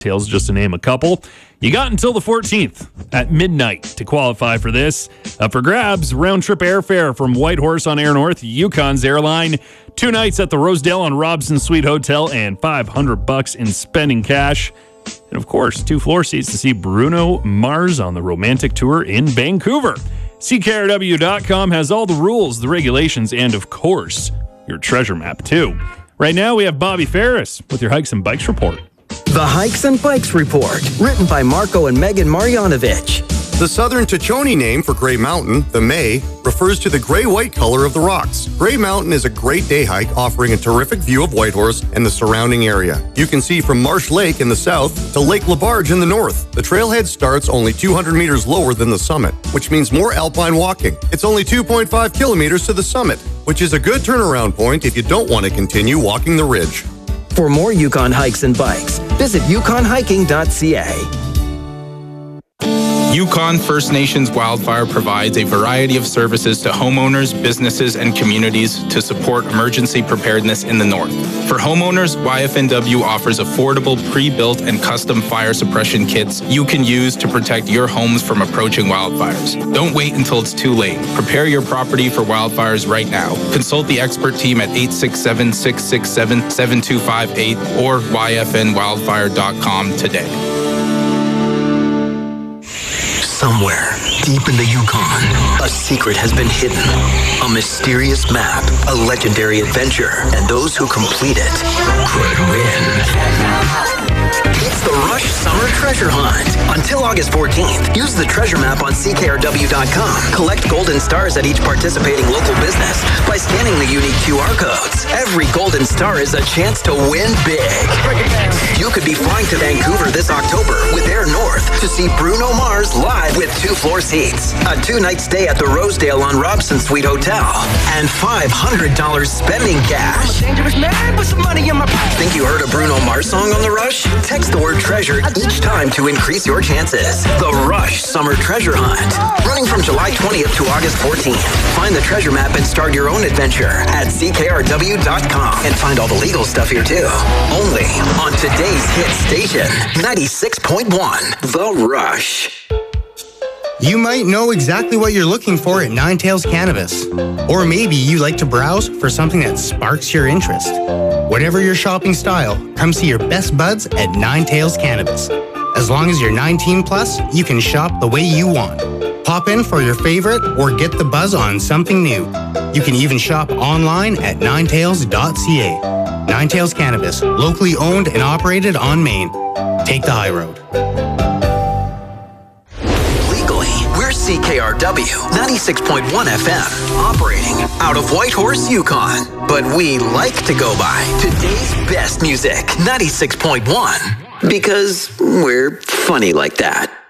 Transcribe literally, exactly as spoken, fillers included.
Tails, just to name a couple. You got until the fourteenth at midnight to qualify for this. Up for grabs, round-trip airfare from Whitehorse on Air North, Yukon's airline, two nights at the Rosedale on Robson Suite Hotel, and five hundred bucks in spending cash. And, of course, two floor seats to see Bruno Mars on the Romantic Tour in Vancouver. C K R W dot com has all the rules, the regulations, and, of course, your treasure map, too. Right now, we have Bobby Ferris with your Hikes and Bikes report. The Hikes and Bikes Report, written by Marco and Megan Marjanovic. The southern Tachoni name for Grey Mountain, the May, refers to the gray-white color of the rocks. Grey Mountain is a great day hike offering a terrific view of Whitehorse and the surrounding area. You can see from Marsh Lake in the south to Lake LaBarge in the north. The trailhead starts only two hundred meters lower than the summit, which means more alpine walking. It's only two point five kilometers to the summit, which is a good turnaround point if you don't want to continue walking the ridge. For more Yukon hikes and bikes, visit yukon hiking dot c a. Yukon First Nations Wildfire provides a variety of services to homeowners, businesses, and communities to support emergency preparedness in the north. For homeowners, Y F N W offers affordable pre-built and custom fire suppression kits you can use to protect your homes from approaching wildfires. Don't wait until it's too late. Prepare your property for wildfires right now. Consult the expert team at eight six seven, six six seven, seven two five eight or y f n wildfire dot com today. Somewhere deep in the Yukon, a secret has been hidden. A mysterious map, a legendary adventure, and those who complete it could win. It's the Rush Summer Treasure Hunt. Until August fourteenth, use the treasure map on C K R W dot com. Collect golden stars at each participating local business by scanning the unique Q R codes. Every golden star is a chance to win big. You could be flying to Vancouver this October with Air North to see Bruno Mars live with two floor seats, a two-night stay at the Rosedale on Robson Suite Hotel, and five hundred dollars spending cash. I'm a dangerous man with some money in my pocket. Think you heard a Bruno Mars song on The Rush? Text the word treasure each time to increase your chances. The Rush Summer Treasure Hunt, running from July twentieth to August fourteenth. Find the treasure map and start your own adventure at C K R W dot com and find all the legal stuff here too. Only on today's hit station, ninety-six point one, The Rush. You might know exactly what you're looking for at Nine Tails Cannabis. Or maybe you like to browse for something that sparks your interest. Whatever your shopping style, come see your best buds at Nine Tails Cannabis. As long as you're nineteen plus, you can shop the way you want. Pop in for your favorite or get the buzz on something new. You can even shop online at nine tails dot c a. Nine Tails Cannabis, locally owned and operated on Main. Take the high road. C K R W ninety-six point one F M, operating out of Whitehorse, Yukon. But we like to go by today's best music, ninety-six point one, because we're funny like that.